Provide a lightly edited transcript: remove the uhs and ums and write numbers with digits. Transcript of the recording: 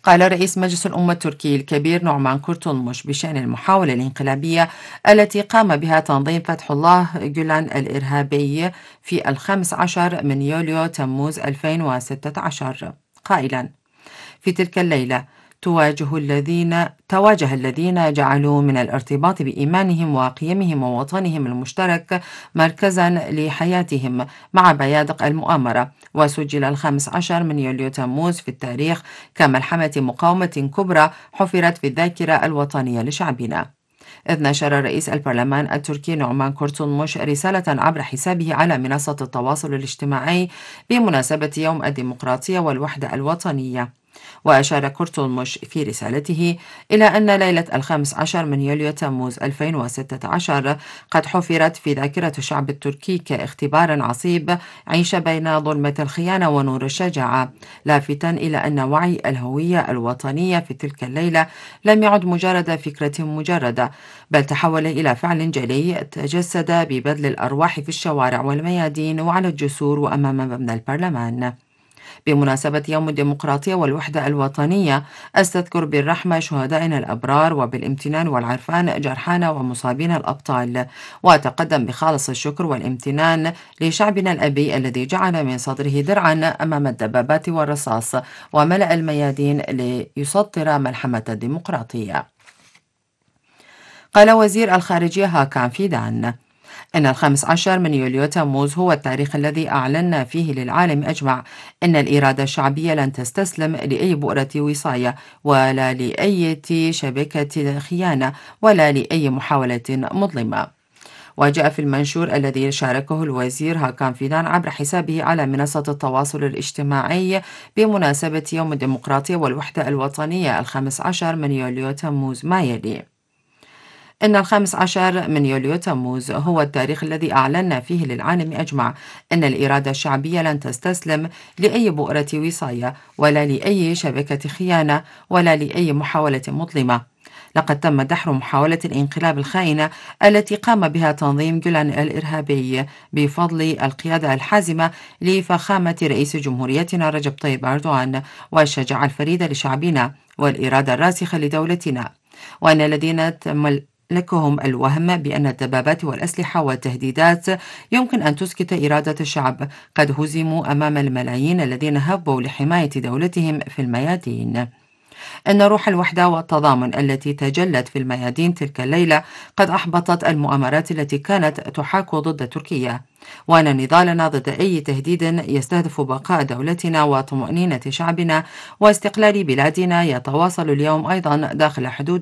قال رئيس مجلس الأمة التركي الكبير نعمان كورتولموش بشأن المحاولة الانقلابية التي قام بها تنظيم فتح الله جولان الإرهابي في 15 من يوليو تموز 2016 قائلا: في تلك الليلة تواجه الذين جعلوا من الارتباط بإيمانهم وقيمهم ووطنهم المشترك مركزا لحياتهم مع بيادق المؤامرة، وسجل 15 من يوليو تموز في التاريخ كملحمة مقاومة كبرى حفرت في الذاكرة الوطنية لشعبنا. إذ نشر رئيس البرلمان التركي نعمان كورتولموش رسالة عبر حسابه على منصة التواصل الاجتماعي بمناسبة يوم الديمقراطية والوحدة الوطنية. وأشار كورتولموش في رسالته إلى أن ليلة 15 من يوليو تموز 2016 قد حفرت في ذاكرة الشعب التركي كاختبار عصيب عيش بين ظلمة الخيانة ونور الشجاعة، لافتًا إلى أن وعي الهوية الوطنية في تلك الليلة لم يعد مجرد فكرة مجردة، بل تحول إلى فعل جلي تجسد ببذل الأرواح في الشوارع والميادين وعلى الجسور وأمام مبنى البرلمان. بمناسبة يوم الديمقراطية والوحدة الوطنية، أستذكر بالرحمة شهدائنا الأبرار وبالامتنان والعرفان جرحانا ومصابين الأبطال، وأتقدم بخالص الشكر والامتنان لشعبنا الأبي الذي جعل من صدره درعا أمام الدبابات والرصاص وملأ الميادين ليسطر ملحمة الديمقراطية. قال وزير الخارجية هاكان فيدان إن 15 من يوليو تموز هو التاريخ الذي أعلنا فيه للعالم أجمع أن الإرادة الشعبية لن تستسلم لأي بؤرة وصاية ولا لأي شبكة خيانة ولا لأي محاولة مظلمة. وجاء في المنشور الذي شاركه الوزير هاكان فيدان عبر حسابه على منصة التواصل الاجتماعي بمناسبة يوم الديمقراطية والوحدة الوطنية 15 من يوليو تموز ما يلي: إن 15 من يوليو تموز هو التاريخ الذي أعلنا فيه للعالم أجمع أن الإرادة الشعبية لن تستسلم لأي بؤرة وصاية ولا لأي شبكة خيانة ولا لأي محاولة مظلمة. لقد تم دحر محاولة الانقلاب الخائنة التي قام بها تنظيم جولان الإرهابي بفضل القيادة الحازمة لفخامة رئيس جمهوريتنا رجب طيب أردوغان والشجاعة الفريدة لشعبنا والإرادة الراسخة لدولتنا، وأن الذين لكهم الوهم بأن الدبابات والأسلحة والتهديدات يمكن أن تسكت إرادة الشعب قد هزموا أمام الملايين الذين هبوا لحماية دولتهم في الميادين. إن روح الوحدة والتضامن التي تجلت في الميادين تلك الليلة قد أحبطت المؤامرات التي كانت تحاك ضد تركيا، وأن نضالنا ضد أي تهديد يستهدف بقاء دولتنا وطمأنينة شعبنا واستقلال بلادنا يتواصل اليوم أيضا داخل حدود